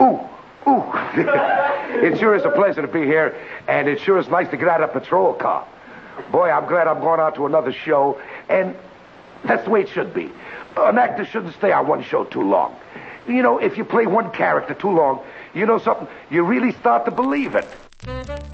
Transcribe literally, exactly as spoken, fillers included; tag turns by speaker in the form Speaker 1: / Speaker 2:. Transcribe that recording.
Speaker 1: Ooh, ooh. It sure is a pleasure to be here, and it sure is nice to get out of a patrol car. Boy, I'm glad I'm going out to another show, and that's the way it should be. An actor shouldn't stay on one show too long. You know, if you play one character too long, you know something? You really start to believe it.